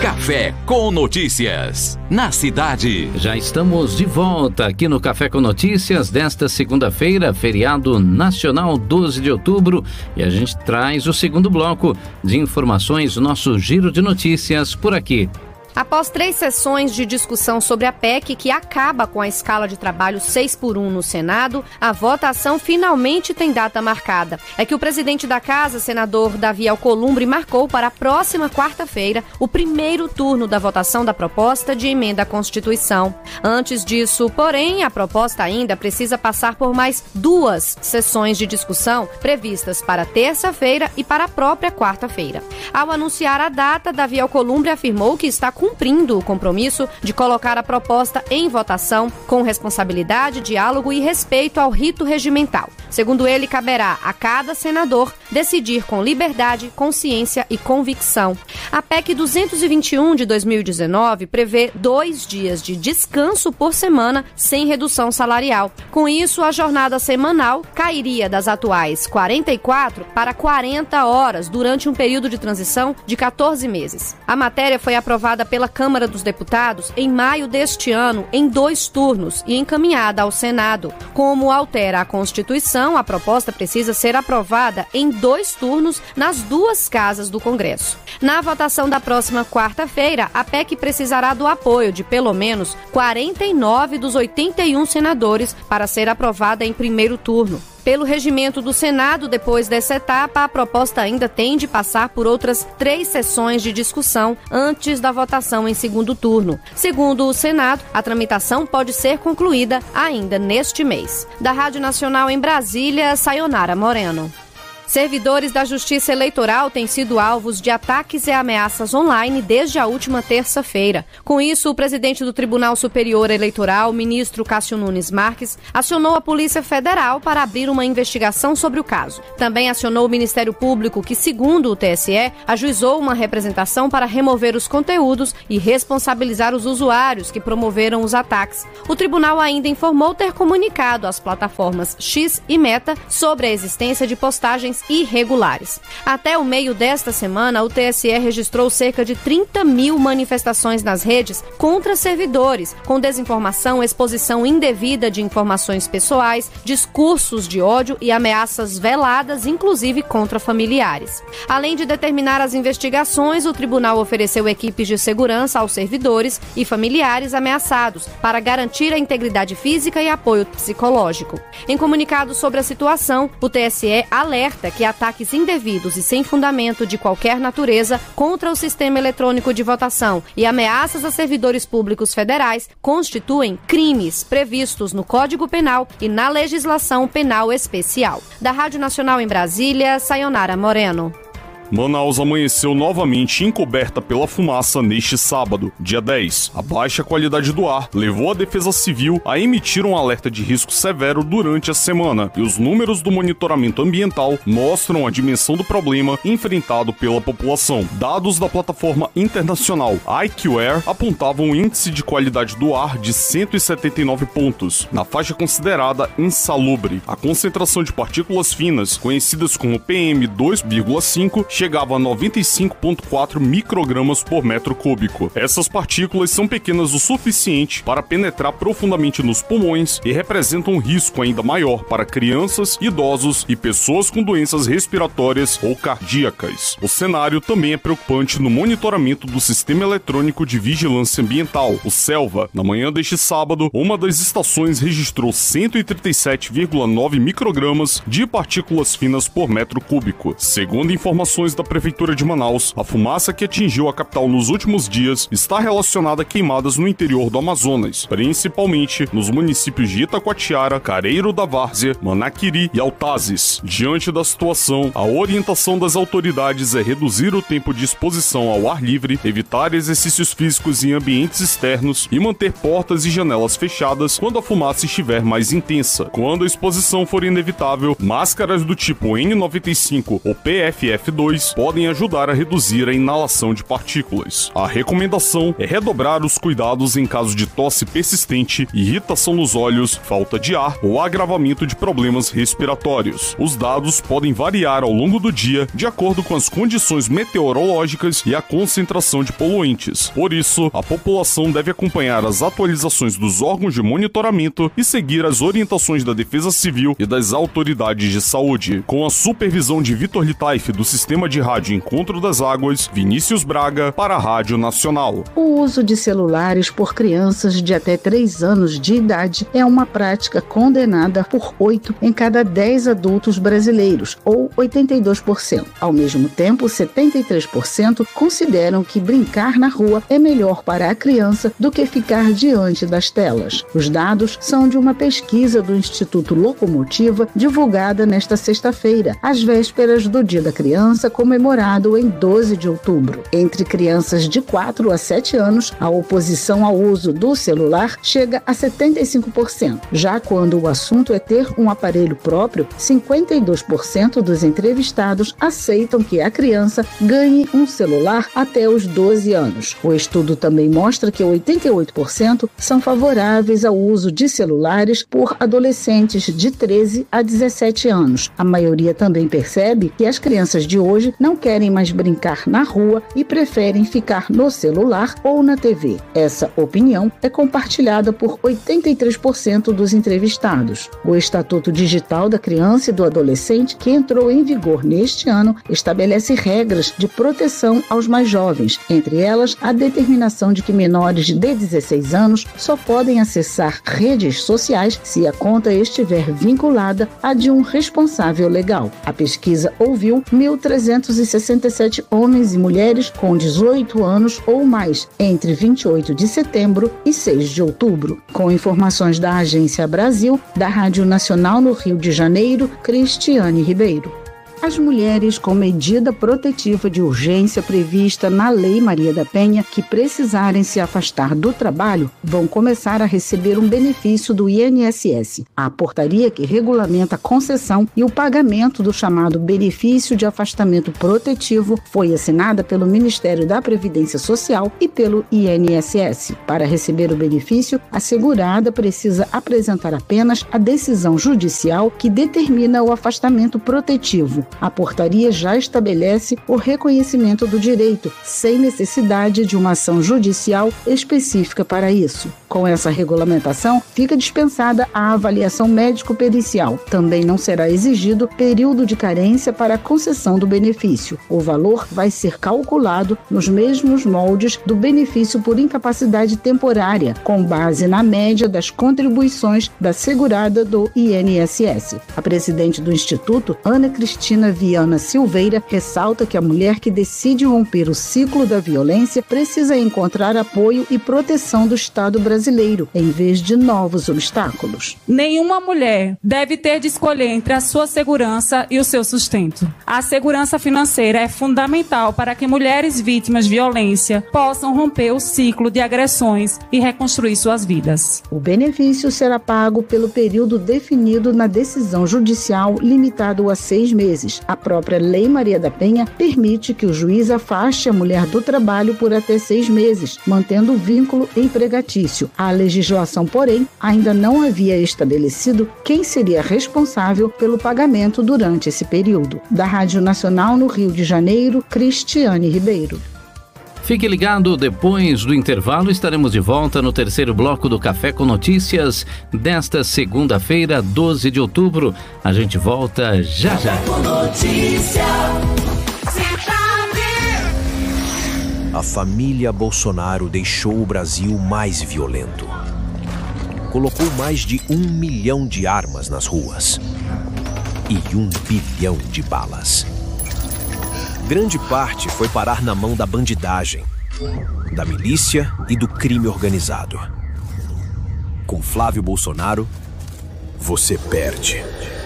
Café com Notícias, na cidade. Já estamos de volta aqui no Café com Notícias desta segunda-feira, feriado nacional 12 de outubro, e a gente traz o segundo bloco de informações, o nosso giro de notícias por aqui. Após 3 sessões de discussão sobre a PEC, que acaba com a escala de trabalho 6x1 no Senado, a votação finalmente tem data marcada. É que o presidente da Casa, senador Davi Alcolumbre, marcou para a próxima quarta-feira o primeiro turno da votação da proposta de emenda à Constituição. Antes disso, porém, a proposta ainda precisa passar por mais 2 sessões de discussão previstas para terça-feira e para a própria quarta-feira. Ao anunciar a data, Davi Alcolumbre afirmou que está cumprindo o compromisso de colocar a proposta em votação com responsabilidade, diálogo e respeito ao rito regimental. Segundo ele, caberá a cada senador decidir com liberdade, consciência e convicção. A PEC 221 de 2019 prevê 2 dias de descanso por semana sem redução salarial. Com isso, a jornada semanal cairia das atuais 44 para 40 horas durante um período de transição de 14 meses. A matéria foi aprovada pela Câmara dos Deputados em maio deste ano, em 2 turnos e encaminhada ao Senado. Como altera a Constituição, a proposta precisa ser aprovada em 2 turnos nas 2 casas do Congresso. Na votação da próxima quarta-feira, a PEC precisará do apoio de pelo menos 49 dos 81 senadores para ser aprovada em primeiro turno. Pelo regimento do Senado, depois dessa etapa, a proposta ainda tem de passar por outras 3 sessões de discussão antes da votação em segundo turno. Segundo o Senado, a tramitação pode ser concluída ainda neste mês. Da Rádio Nacional em Brasília, Sayonara Moreno. Servidores da Justiça Eleitoral têm sido alvos de ataques e ameaças online desde a última terça-feira. Com isso, o presidente do Tribunal Superior Eleitoral, ministro Cássio Nunes Marques, acionou a Polícia Federal para abrir uma investigação sobre o caso. Também acionou o Ministério Público, que, segundo o TSE, ajuizou uma representação para remover os conteúdos e responsabilizar os usuários que promoveram os ataques. O tribunal ainda informou ter comunicado às plataformas X e Meta sobre a existência de postagens irregulares. Até o meio desta semana, o TSE registrou cerca de 30 mil manifestações nas redes contra servidores, com desinformação, exposição indevida de informações pessoais, discursos de ódio e ameaças veladas, inclusive contra familiares. Além de determinar as investigações, o tribunal ofereceu equipes de segurança aos servidores e familiares ameaçados para garantir a integridade física e apoio psicológico. Em comunicado sobre a situação, o TSE alerta que ataques indevidos e sem fundamento de qualquer natureza contra o sistema eletrônico de votação e ameaças a servidores públicos federais constituem crimes previstos no Código Penal e na legislação penal especial. Da Rádio Nacional em Brasília, Sayonara Moreno. Manaus amanheceu novamente encoberta pela fumaça neste sábado, dia 10. A baixa qualidade do ar levou a Defesa Civil a emitir um alerta de risco severo durante a semana, e os números do monitoramento ambiental mostram a dimensão do problema enfrentado pela população. Dados da plataforma internacional IQAir apontavam um índice de qualidade do ar de 179 pontos, na faixa considerada insalubre. A concentração de partículas finas, conhecidas como PM2,5, chegava a 95,4 microgramas por metro cúbico. Essas partículas são pequenas o suficiente para penetrar profundamente nos pulmões e representam um risco ainda maior para crianças, idosos e pessoas com doenças respiratórias ou cardíacas. O cenário também é preocupante no monitoramento do Sistema Eletrônico de Vigilância Ambiental, o SELVA. Na manhã deste sábado, uma das estações registrou 137,9 microgramas de partículas finas por metro cúbico. Segundo informações da Prefeitura de Manaus, a fumaça que atingiu a capital nos últimos dias está relacionada a queimadas no interior do Amazonas, principalmente nos municípios de Itacoatiara, Careiro da Várzea, Manaquiri e Altazes. Diante da situação, a orientação das autoridades é reduzir o tempo de exposição ao ar livre, evitar exercícios físicos em ambientes externos e manter portas e janelas fechadas quando a fumaça estiver mais intensa. Quando a exposição for inevitável, máscaras do tipo N95 ou PFF2 pois podem ajudar a reduzir a inalação de partículas. A recomendação é redobrar os cuidados em caso de tosse persistente, irritação nos olhos, falta de ar ou agravamento de problemas respiratórios. Os dados podem variar ao longo do dia de acordo com as condições meteorológicas e a concentração de poluentes. Por isso, a população deve acompanhar as atualizações dos órgãos de monitoramento e seguir as orientações da Defesa Civil e das autoridades de saúde. Com a supervisão de Vitor Litaif do Sistema de Rádio Encontro das Águas, Vinícius Braga para a Rádio Nacional. O uso de celulares por crianças de até 3 anos de idade é uma prática condenada por 8 em cada 10 adultos brasileiros, ou 82%. Ao mesmo tempo, 73% consideram que brincar na rua é melhor para a criança do que ficar diante das telas. Os dados são de uma pesquisa do Instituto Locomotiva, divulgada nesta sexta-feira, às vésperas do Dia da Criança, comemorado em 12 de outubro. Entre crianças de 4 a 7 anos, a oposição ao uso do celular chega a 75%. Já quando o assunto é ter um aparelho próprio, 52% dos entrevistados aceitam que a criança ganhe um celular até os 12 anos. O estudo também mostra que 88% são favoráveis ao uso de celulares por adolescentes de 13 a 17 anos. A maioria também percebe que as crianças de hoje não querem mais brincar na rua e preferem ficar no celular ou na TV. Essa opinião é compartilhada por 83% dos entrevistados. O Estatuto Digital da Criança e do Adolescente, que entrou em vigor neste ano, estabelece regras de proteção aos mais jovens, entre elas a determinação de que menores de 16 anos só podem acessar redes sociais se a conta estiver vinculada à de um responsável legal. A pesquisa ouviu 1.367 homens e mulheres com 18 anos ou mais, entre 28 de setembro e 6 de outubro. Com informações da Agência Brasil, da Rádio Nacional no Rio de Janeiro, Cristiane Ribeiro. As mulheres com medida protetiva de urgência prevista na Lei Maria da Penha que precisarem se afastar do trabalho vão começar a receber um benefício do INSS. A portaria que regulamenta a concessão e o pagamento do chamado benefício de afastamento protetivo foi assinada pelo Ministério da Previdência Social e pelo INSS. Para receber o benefício, a segurada precisa apresentar apenas a decisão judicial que determina o afastamento protetivo. A portaria já estabelece o reconhecimento do direito, sem necessidade de uma ação judicial específica para isso. Com essa regulamentação, fica dispensada a avaliação médico-pericial. Também não será exigido período de carência para a concessão do benefício. O valor vai ser calculado nos mesmos moldes do benefício por incapacidade temporária, com base na média das contribuições da segurada do INSS. A presidente do Instituto, Ana Cristina Viana Silveira, ressalta que a mulher que decide romper o ciclo da violência precisa encontrar apoio e proteção do Estado brasileiro, em vez de novos obstáculos. Nenhuma mulher deve ter de escolher entre a sua segurança e o seu sustento. A segurança financeira é fundamental para que mulheres vítimas de violência possam romper o ciclo de agressões e reconstruir suas vidas. O benefício será pago pelo período definido na decisão judicial, limitado a 6 meses. A própria Lei Maria da Penha permite que o juiz afaste a mulher do trabalho por até 6 meses, mantendo o vínculo empregatício. A legislação, porém, ainda não havia estabelecido quem seria responsável pelo pagamento durante esse período. Da Rádio Nacional no Rio de Janeiro, Cristiane Ribeiro. Fique ligado, depois do intervalo estaremos de volta no terceiro bloco do Café com Notícias desta segunda-feira, 12 de outubro. A gente volta já já. A família Bolsonaro deixou o Brasil mais violento. Colocou mais de 1 milhão de armas nas ruas e 1 bilhão de balas. Grande parte foi parar na mão da bandidagem, da milícia e do crime organizado. Com Flávio Bolsonaro, você perde.